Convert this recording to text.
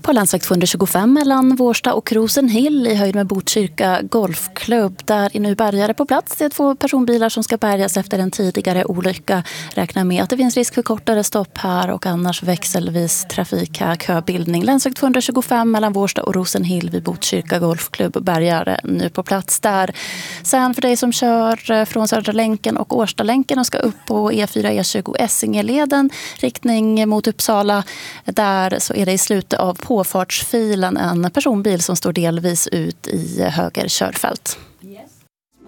På landsväg 225 mellan Vårsta och Rosenhill i höjd med Botkyrka golfklubb. Där är nu bärgare på plats. Det är 2 personbilar som ska bärgas efter en tidigare olycka. Räknar med att det finns risk för kortare stopp här och annars växelvis trafik här, köbildning. Landsväg 225 mellan Vårsta och Rosenhill vid Botkyrka golfklubb. Bärgare nu på plats där. Sen för dig som kör från Södra länken och Årstalänken och ska upp på E4, E20 Essingeleden riktning mot Uppsala. Där så är det i slutet av påfartsfilen en personbil som står delvis ut i höger körfält.